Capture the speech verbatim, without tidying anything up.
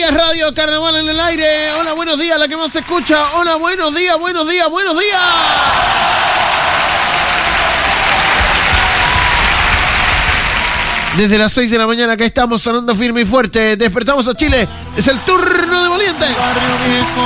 días, Radio Carnaval en el aire. Hola, buenos días, la que más se escucha. Hola, buenos días, buenos días, buenos días. Desde las seis de la mañana acá estamos sonando firme y fuerte. Despertamos a Chile. Es el turno de Valientes.